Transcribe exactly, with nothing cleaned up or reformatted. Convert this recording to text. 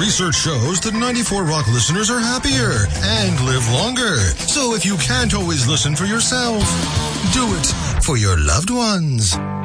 Research shows that ninety-four Rock listeners are happier and live longer. So if you can't always listen for yourself, do it for your loved ones.